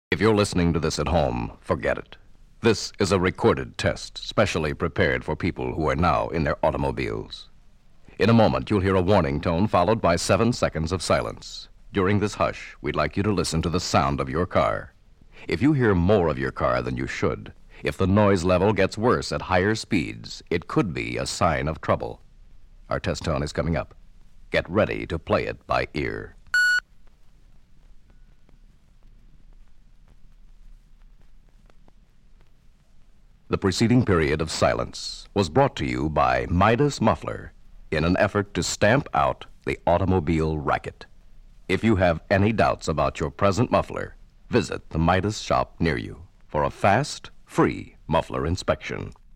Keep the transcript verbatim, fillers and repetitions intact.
If you're listening to this at home, forget it. This is a recorded test, specially prepared for people who are now in their automobiles. In a moment, you'll hear a warning tone followed by seven seconds of silence. During this hush, we'd like you to listen to the sound of your car. If you hear more of your car than you should, if the noise level gets worse at higher speeds, it could be a sign of trouble. Our test tone is coming up. Get ready to play it by ear. The preceding period of silence was brought to you by Midas Muffler in an effort to stamp out the automobile racket. If you have any doubts about your present muffler, visit the Midas shop near you for a fast, free muffler inspection.